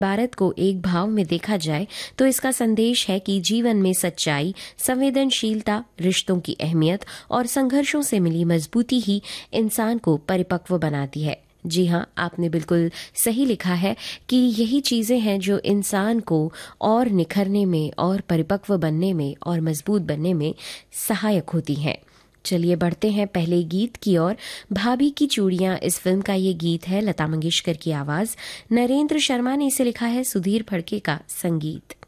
भारत को एक भाव में देखा जाए तो इसका संदेश है कि जीवन में सच्चाई, संवेदनशीलता, रिश्तों की अहमियत और संघर्षों से मिली मजबूती ही इंसान को परिपक्व बनाती है। जी हाँ, आपने बिल्कुल सही लिखा है कि यही चीज़ें हैं जो इंसान को और निखरने में और परिपक्व बनने में और मजबूत बनने में सहायक होती हैं। चलिए बढ़ते हैं पहले गीत की ओर। भाभी की चूड़ियां इस फिल्म का ये गीत है, लता मंगेशकर की आवाज, नरेंद्र शर्मा ने इसे लिखा है, सुधीर फड़के का संगीत।